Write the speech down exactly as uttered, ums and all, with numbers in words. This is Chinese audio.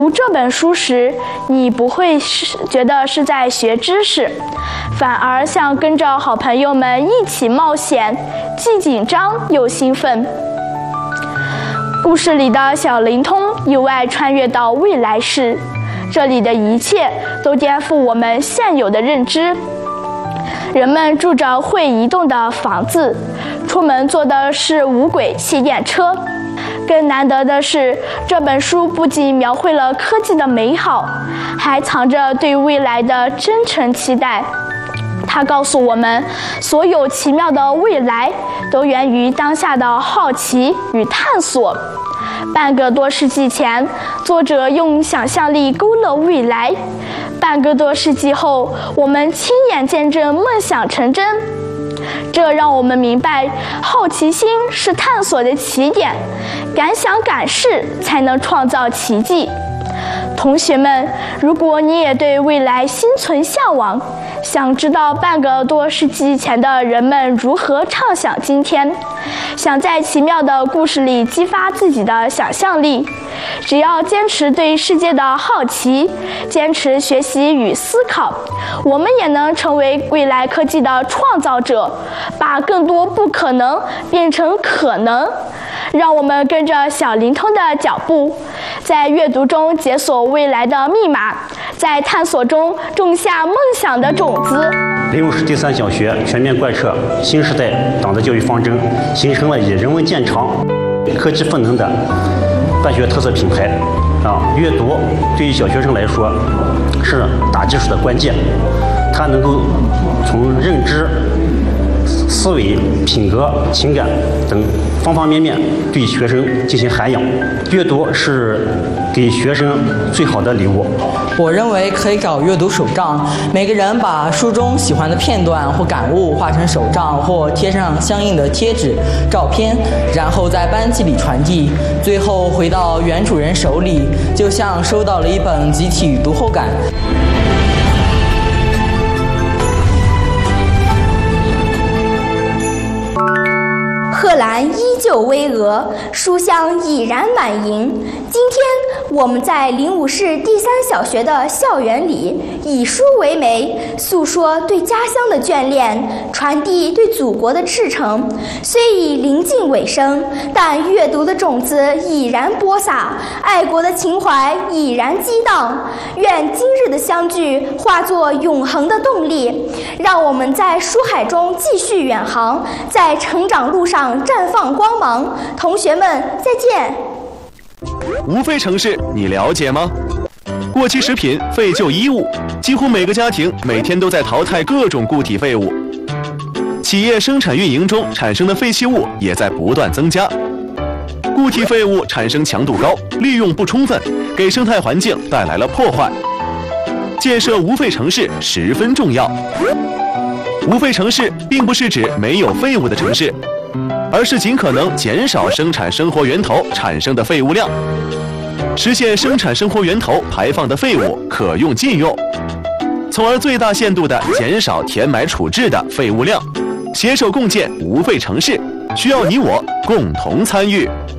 读这本书时，你不会是觉得是在学知识，反而像跟着好朋友们一起冒险，既紧张又兴奋。故事里的小灵通意外穿越到未来世，这里的一切都颠覆我们现有的认知。人们住着会移动的房子，出门坐的是无轨气垫车。更难得的是，这本书不仅描绘了科技的美好，还藏着对未来的真诚期待。它告诉我们，所有奇妙的未来都源于当下的好奇与探索。半个多世纪前，作者用想象力勾勒未来；半个多世纪后，我们亲眼见证梦想成真。这让我们明白，好奇心是探索的起点，敢想敢试才能创造奇迹。同学们，如果你也对未来心存向往，想知道半个多世纪前的人们如何畅想今天，想在奇妙的故事里激发自己的想象力，只要坚持对世界的好奇，坚持学习与思考，我们也能成为未来科技的创造者，把更多不可能变成可能。让我们跟着小灵通的脚步，在阅读中解锁未来的密码，在探索中种下梦想的种子。 灵武市第三小学全面贯彻新时代党的教育方针，形成了以人文见长、科技赋能的办学特色品牌。啊，阅读对于小学生来说是打基础的关键，它能够从认知、思维、品格、情感等方方面面对学生进行涵养。阅读是给学生最好的礼物。 我认为可以搞阅读手账，每个人把书中喜欢的片段或感悟画成手账，或贴上相应的贴纸、照片，然后在班级里传递，最后回到原主人手里，就像收到了一本集体读后感。 贺兰依旧巍峨，书香已然满盈。今天我们在灵武市第三小学的校园里，以书为媒，诉说对家乡的眷恋，传递对祖国的赤诚。虽已临近尾声，但阅读的种子已然播撒，爱国的情怀已然激荡。愿今日的相聚化作永恒的动力，让我们在书海中继续远航，在成长路上绽放光芒。同学们，再见。 无废城市你了解吗？过期食品、废旧衣物，几乎每个家庭每天都在淘汰各种固体废物。企业生产运营中产生的废弃物也在不断增加。固体废物产生强度高，利用不充分，给生态环境带来了破坏。建设无废城市十分重要。无废城市并不是指没有废物的城市，而是尽可能减少生产生活源头产生的废物量，实现生产生活源头排放的废物可用尽用，从而最大限度地减少填埋处置的废物量，携手共建无废城市，需要你我共同参与。